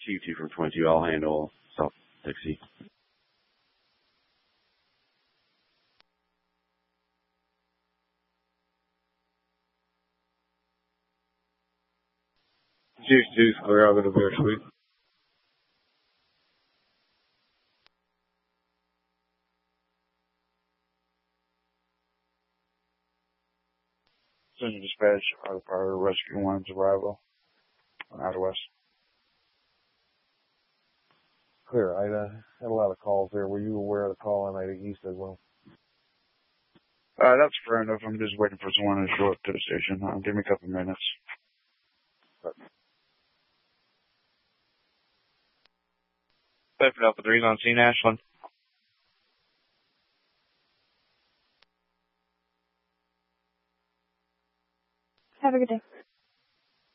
Q2 from 22, I'll handle South Dixie. Juice, clear out of the bear suite. Send dispatch, fire rescue one's arrival out of west. Clear, I had a lot of calls there. Were you aware of the call on Ida East as well? That's fair enough. I'm just waiting for someone to show up to the station. Give me a couple minutes. Alpha 3's on scene, Ashland.